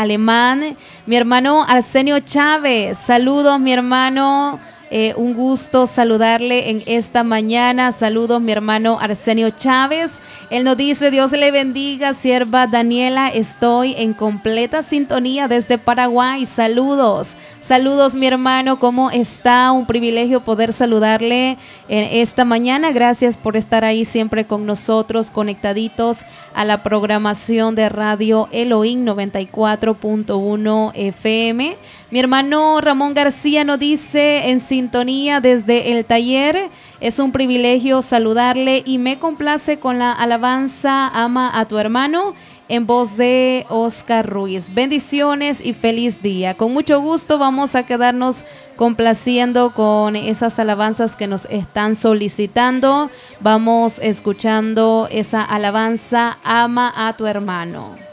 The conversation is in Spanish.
Alemán. Mi hermano Arsenio Chávez, saludos mi hermano. Un gusto saludarle en esta mañana. Saludos mi hermano Arsenio Chávez. Él nos dice: Dios le bendiga, sierva Daniela, estoy en completa sintonía desde Paraguay. Saludos, saludos mi hermano, ¿cómo está? Un privilegio poder saludarle en esta mañana. Gracias por estar ahí siempre con nosotros, conectaditos a la programación de Radio Elohim 94.1 FM. Mi hermano Ramón García nos dice: en sintonía desde el taller, es un privilegio saludarle y me complace con la alabanza Ama a tu hermano en voz de Oscar Ruiz. Bendiciones y feliz día. Con mucho gusto vamos a quedarnos complaciendo con esas alabanzas que nos están solicitando. Vamos escuchando esa alabanza Ama a tu hermano.